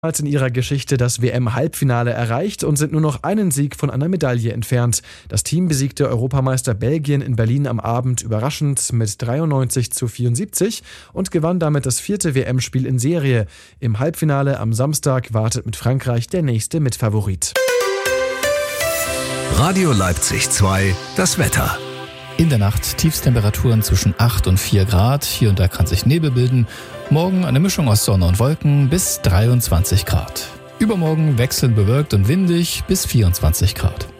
Als in ihrer Geschichte das WM-Halbfinale erreicht und sind nur noch einen Sieg von einer Medaille entfernt. Das Team besiegte Europameister Belgien in Berlin am Abend überraschend mit 93:74 und gewann damit das 4. WM-Spiel in Serie. Im Halbfinale am Samstag wartet mit Frankreich der nächste Mitfavorit. Radio Leipzig 2, das Wetter. In der Nacht Tiefstemperaturen zwischen 8 und 4 Grad. Hier und da kann sich Nebel bilden. Morgen eine Mischung aus Sonne und Wolken bis 23 Grad. Übermorgen wechselnd bewölkt und windig bis 24 Grad.